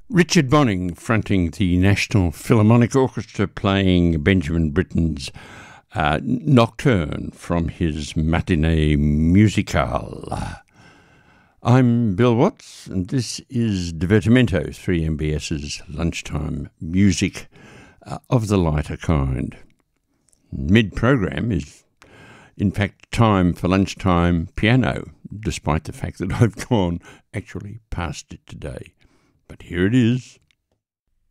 Richard Bonning fronting the National Philharmonic Orchestra playing Benjamin Britten's Nocturne from his Matinee Musicale. I'm Bill Watts and this is Divertimento, 3MBS's lunchtime music of the lighter kind. Mid-program is in fact time for lunchtime piano, despite the fact that I've gone actually past it today. But here it is.